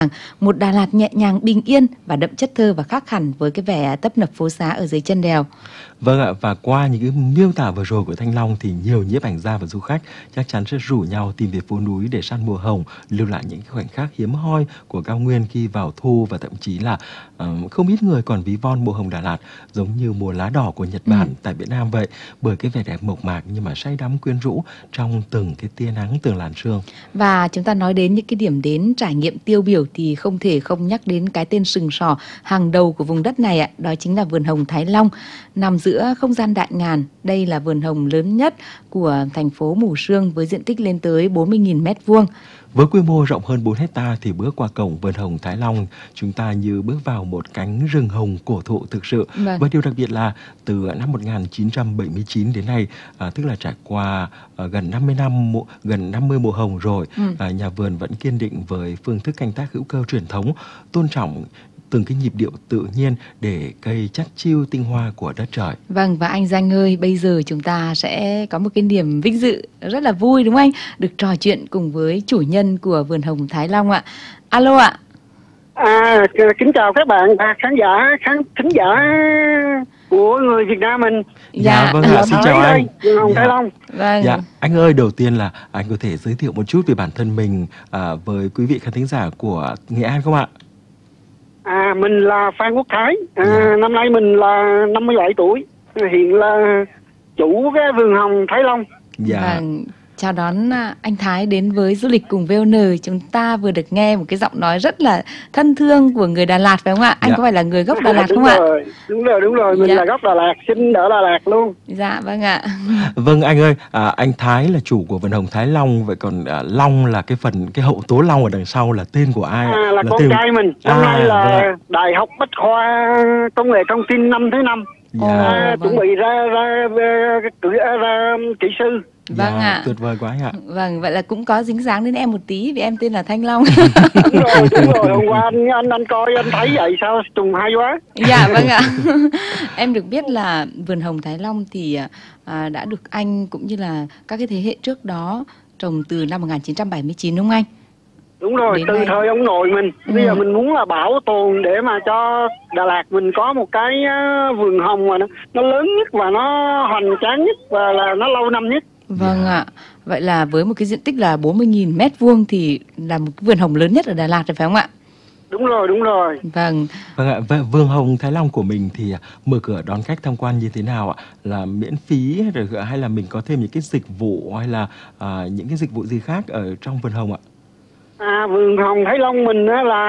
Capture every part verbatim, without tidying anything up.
Một Đà Lạt nhẹ nhàng bình yên và đậm chất thơ và khác hẳn với cái vẻ tấp nập phố xá ở dưới chân đèo. Vâng ạ, và qua những cái miêu tả vừa rồi của Thanh Long thì nhiều nhiếp ảnh gia và du khách chắc chắn sẽ rủ nhau tìm về phố núi để săn mùa hồng, lưu lại những khoảnh khắc hiếm hoi của cao nguyên khi vào thu, và thậm chí là uh, không ít người còn ví von mùa hồng Đà Lạt giống như mùa lá đỏ của Nhật Bản ừ. tại Việt Nam vậy, bởi cái vẻ đẹp mộc mạc nhưng mà say đắm quyến rũ trong từng cái tia nắng, từng làn sương. Và chúng ta nói đến những cái điểm đến trải nghiệm tiêu biểu thì không thể không nhắc đến cái tên sừng sỏ hàng đầu của vùng đất này ạ, đó chính là vườn hồng Thái Long, nằm giữa không gian đại ngàn. Đây là vườn hồng lớn nhất của thành phố Mù Sương với diện tích lên tới bốn mươi nghìn mét vuông. Với quy mô rộng hơn bốn héc ta thì bước qua cổng vườn hồng Thái Long, chúng ta như bước vào một cánh rừng hồng cổ thụ thực sự. Vâng. Và điều đặc biệt là từ năm một nghìn chín trăm bảy mươi chín đến nay, à, tức là trải qua à, gần năm mươi năm, gần năm mươi mùa hồng rồi, ừ. à, nhà vườn vẫn kiên định với phương thức canh tác hữu cơ truyền thống, tôn trọng từng cái nhịp điệu tự nhiên để cây chắt chiu tinh hoa của đất trời. Vâng, và anh Danh ơi, bây giờ chúng ta sẽ có một cái niềm vinh dự rất là vui đúng không anh? Được trò chuyện cùng với chủ nhân của vườn hồng Thái Long ạ. Alo ạ. À, kính chào các bạn và khán giả, khán thính giả của người Việt Nam mình. Dạ, dạ vâng ạ, xin chào anh. Vườn hồng dạ. Thái Long. Vâng. Dạ, anh ơi, đầu tiên là anh có thể giới thiệu một chút về bản thân mình à, với quý vị khán thính giả của Nghệ An không ạ? À, mình là Phan Quốc Thái, à, yeah. năm nay mình là năm mươi bảy tuổi, hiện là chủ cái vườn hồng Thái Long. Dạ. Yeah. Vâng, chào đón anh Thái đến với Du lịch cùng vê o en. Chúng ta vừa được nghe một cái giọng nói rất là thân thương của người Đà Lạt phải không ạ? Anh yeah. có phải là người gốc Đà Lạt đúng không rồi, ạ? Đúng rồi, đúng rồi, mình yeah. là gốc Đà Lạt, sinh ở Đà Lạt luôn. Dạ, vâng ạ. Vâng anh ơi, à, anh Thái là chủ của vườn hồng Thái Long, vậy còn à, Long là cái phần, cái hậu tố Long ở đằng sau là tên của ai? À, là, là con tên... trai mình, năm à, nay là vâng. Đại học Bách khoa Công nghệ Thông tin năm thứ năm. Dạ. À, vâng. chuẩn bị ra ra ra, ra, ra kỹ sư. Vâng dạ, ạ. Tuyệt vời quá anh ạ. Vâng, vậy là cũng có dính dáng đến em một tí vì em tên là Thanh Long. Đúng rồi, đúng rồi. Hôm qua anh, anh anh coi anh thấy vậy sao trùng hay quá. Dạ vâng ạ. Em được biết là vườn hồng Thái Long thì à, đã được anh cũng như là các cái thế hệ trước đó trồng từ năm một nghìn chín trăm bảy mươi chín đúng không anh? Đúng rồi, đến từ nay... thời ông nội mình. Ừ. Bây giờ mình muốn là bảo tồn để mà cho Đà Lạt mình có một cái vườn hồng mà nó, nó lớn nhất và nó hoành tráng nhất và là nó lâu năm nhất. Vâng ạ. Vậy là với một cái diện tích là bốn mươi nghìn mét vuông thì là một cái vườn hồng lớn nhất ở Đà Lạt rồi phải không ạ? Đúng rồi, đúng rồi. Vâng. Vâng ạ, vườn hồng Thái Long của mình thì mở cửa đón khách tham quan như thế nào ạ? Là miễn phí rồi hay là mình có thêm những cái dịch vụ hay là à, những cái dịch vụ gì khác ở trong vườn hồng ạ? À, vườn hồng Thái Long mình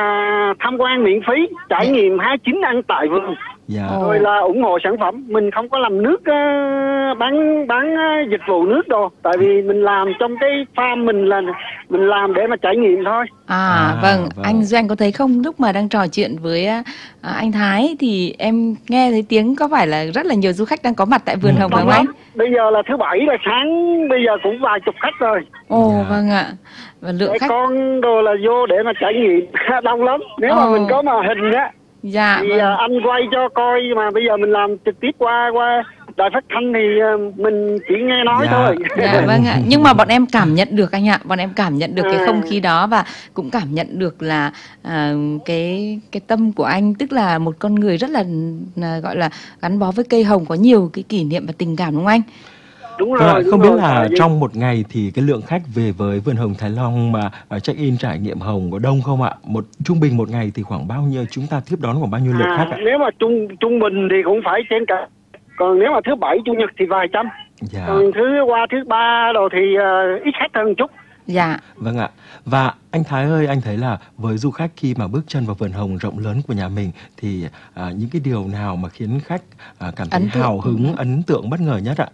là tham quan miễn phí, trải yeah. nghiệm hái chín ăn tại vườn. Dạ. Rồi là ủng hộ sản phẩm. Mình không có làm nước uh, bán bán uh, dịch vụ nước đâu, tại vì mình làm trong cái farm mình là mình làm để mà trải nghiệm thôi. À, à vâng. vâng, anh Doanh có thấy không, lúc mà đang trò chuyện với uh, anh Thái thì em nghe thấy tiếng có phải là rất là nhiều du khách đang có mặt tại vườn ừ, hồng phải không anh? Bây giờ là thứ bảy là sáng, bây giờ cũng vài chục khách rồi. Ồ yeah. vâng ạ. Và lượng để khách con đồ là vô để mà trải nghiệm đông lắm. Nếu oh. mà mình có màn hình á dạ, thì vâng. anh quay cho coi, mà bây giờ mình làm trực tiếp qua qua đài phát thanh thì mình chỉ nghe nói dạ. thôi. Dạ vâng ạ. Nhưng mà bọn em cảm nhận được anh ạ, bọn em cảm nhận được à. cái không khí đó và cũng cảm nhận được là à, cái cái tâm của anh, tức là một con người rất là, là gọi là gắn bó với cây hồng, có nhiều cái kỷ niệm và tình cảm đúng không anh? Đúng rồi, à, đúng không rồi. biết là trong một ngày thì cái lượng khách về với vườn hồng Thái Long mà check in trải nghiệm hồng có đông không ạ? Một trung bình một ngày thì khoảng bao nhiêu, chúng ta tiếp đón khoảng bao nhiêu lượt à, khách ạ? Nếu mà trung trung bình thì cũng phải trên cả, còn nếu mà thứ bảy chủ nhật thì vài trăm. Dạ. Còn thứ qua thứ ba rồi thì uh, ít khách hơn một chút. Dạ. Vâng ạ. Và anh Thái ơi, anh thấy là với du khách khi mà bước chân vào vườn hồng rộng lớn của nhà mình thì à, những cái điều nào mà khiến khách à, cảm thấy hào hứng, ừ. ấn tượng, bất ngờ nhất ạ?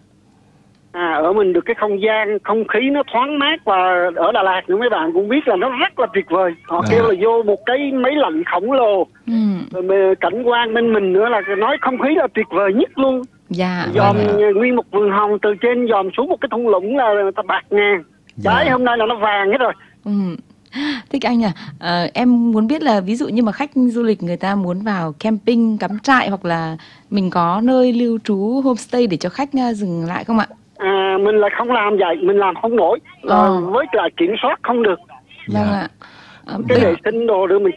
À, ở mình được cái không gian, không khí nó thoáng mát, và ở Đà Lạt nữa mấy bạn cũng biết là nó rất là tuyệt vời. Họ à. kêu là vô một cái máy lạnh khổng lồ, ừ. rồi cảnh quan bên mình nữa là nói không khí là tuyệt vời nhất luôn. Dạ. Dòm à. nguyên một vườn hồng từ trên dòm xuống một cái thung lũng là người ta bạc ngàn. Dạ. Đấy, hôm nay là nó vàng hết rồi. Ừ. Thích anh à, à, em muốn biết là ví dụ như mà khách du lịch người ta muốn vào camping, cắm trại hoặc là mình có nơi lưu trú homestay để cho khách dừng lại không ạ? À, mình là không làm vậy, mình làm không nổi, ờ. với lại kiểm soát không được. Vâng ạ. cái vệ sinh đồ rồi mình